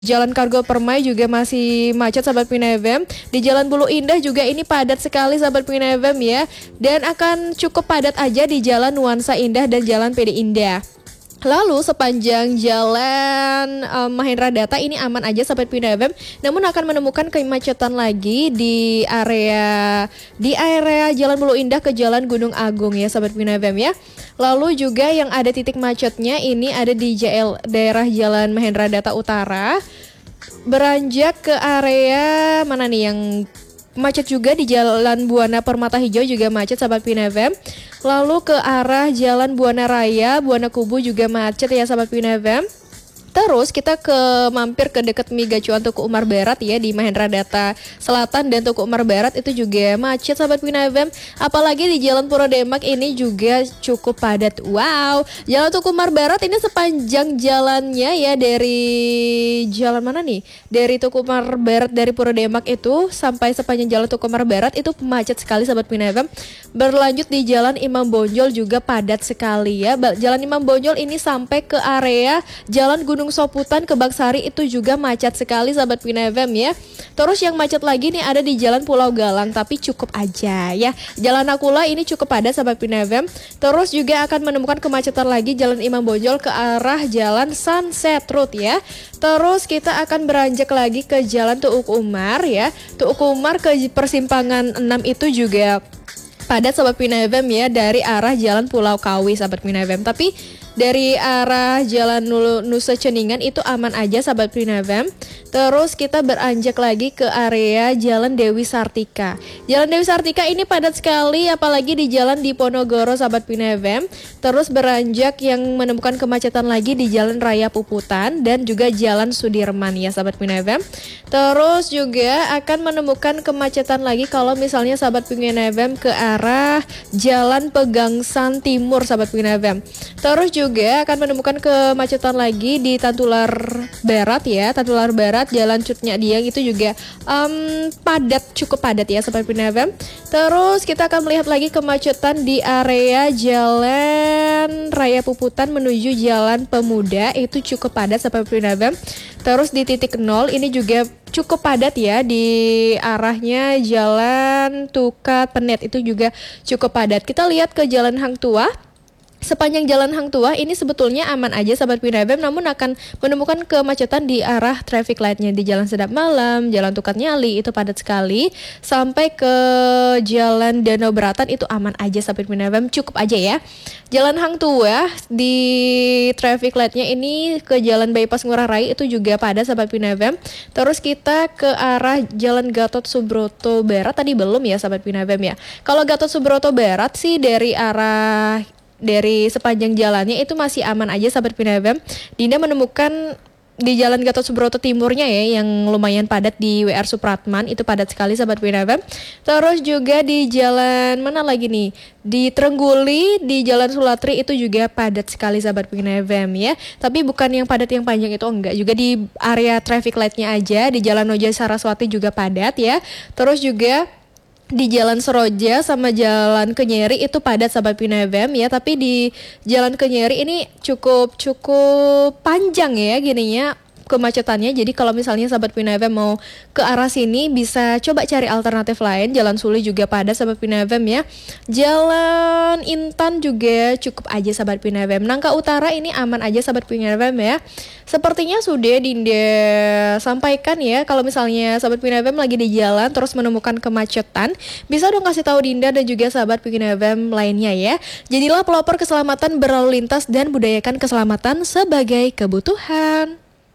Jalan Kargo Permai juga masih macet sahabat Pina FM. Di Jalan Bulu Indah juga ini padat sekali sahabat Pina FM ya. Dan akan cukup padat aja di Jalan Nuansa Indah dan Jalan PD Indah. Lalu sepanjang jalan Mahendra Data ini aman aja sahabat Pina FM, namun akan menemukan kemacetan lagi di area Jalan Bulu Indah ke Jalan Gunung Agung ya sahabat Pina FM ya. Lalu juga yang ada titik macetnya ini ada di daerah Jalan Mahendra Data Utara, beranjak ke area mana nih yang macet juga di Jalan Buana Permata Hijau juga macet sahabat Pina FM. Lalu ke arah Jalan Buana Raya, Buana Kubu juga macet ya sahabat Pina FM. Terus kita mampir ke dekat Miga Cuan Tuku Umar Barat ya di Mahendra Data Selatan dan Tuku Umar Barat itu juga macet sahabat Pina FM. Apalagi di Jalan Puro Demak ini juga cukup padat. Wow, Jalan Tuku Umar Barat ini sepanjang jalannya ya dari jalan mana nih? Dari Tuku Umar Barat dari Puro Demak itu sampai sepanjang Jalan Tuku Umar Barat itu macet sekali sahabat Pina FM. Berlanjut di Jalan Imam Bonjol juga padat sekali ya. Jalan Imam Bonjol ini sampai ke area Jalan Gunung Soputan ke Baksari itu juga macet sekali sahabat Pina FM ya. Terus yang macet lagi nih ada di Jalan Pulau Galang, tapi cukup aja ya. Jalan Nakula ini cukup padat sahabat Pina FM. Terus juga akan menemukan kemacetan lagi Jalan Imam Bonjol ke arah Jalan Sunset Road ya. Terus kita akan beranjak lagi ke Jalan Tuuk Umar ya. Tuuk Umar ke persimpangan 6 itu juga padat sahabat Pina FM ya, dari arah Jalan Pulau Kawi sahabat Pina FM. Tapi dari arah Jalan Nusa Ceningan itu aman aja sahabat Pina FM. Terus kita beranjak lagi ke area Jalan Dewi Sartika. Jalan Dewi Sartika ini padat sekali, apalagi di Jalan Diponegoro sahabat Pina FM. Terus beranjak yang menemukan kemacetan lagi di Jalan Raya Puputan dan juga Jalan Sudirman ya sahabat Pina FM. Terus juga akan menemukan kemacetan lagi kalau misalnya sahabat Pina FM ke arah Jalan Pegangsan Timur sahabat Pina FM. Terus juga akan menemukan kemacetan lagi di Tantular Barat ya, Tantular Barat Jalan Cutnya Diang itu juga padat, cukup padat ya sahabat Pina FM. Terus kita akan melihat lagi kemacetan di area Jalan Raya Puputan menuju Jalan Pemuda itu cukup padat sahabat Pina FM. Terus di titik 0 ini juga cukup padat ya, di arahnya Jalan Tukat Penet itu juga cukup padat. Kita lihat ke Jalan Hang Tuah. Sepanjang Jalan Hang Tuah ini sebetulnya aman aja sahabat Pina FM, namun akan menemukan kemacetan di arah traffic lightnya di Jalan Sedap Malam, Jalan Tukat Nyali itu padat sekali, sampai ke Jalan Danau Beratan itu aman aja sahabat Pina FM, cukup aja ya. Jalan Hang Tuah di traffic lightnya ini ke Jalan Bypass Ngurah Rai itu juga padat sahabat Pina FM. Terus kita ke arah Jalan Gatot Subroto Barat tadi belum ya sahabat Pina FM ya. Kalau Gatot Subroto Barat sih dari sepanjang jalannya itu masih aman aja sahabat Pina FM. Dinda menemukan di Jalan Gatot Subroto Timurnya ya yang lumayan padat di WR Supratman itu padat sekali sahabat Pina FM. Terus juga di jalan mana lagi nih? Di Trengguli, di Jalan Sulatri itu juga padat sekali sahabat Pina FM ya. Tapi bukan yang padat yang panjang itu enggak, juga di area traffic lightnya aja. Di Jalan Noja Saraswati juga padat ya. Terus juga di Jalan Seroja sama Jalan Kenyeri itu padat sahabat Pina FM ya, tapi di Jalan Kenyeri ini cukup panjang ya gininya kemacetannya. Jadi kalau misalnya sahabat Pina FM mau ke arah sini bisa coba cari alternatif lain. Jalan Suli juga padat sahabat Pina FM ya. Jalan Intan juga cukup aja sahabat Pina FM. Nangka Utara ini aman aja sahabat Pina FM ya. Sepertinya sudah Dinda sampaikan ya, kalau misalnya sahabat Pina FM lagi di jalan terus menemukan kemacetan, bisa dong kasih tahu Dinda dan juga sahabat Pina FM lainnya ya. Jadilah pelopor keselamatan berlalu lintas dan budayakan keselamatan sebagai kebutuhan.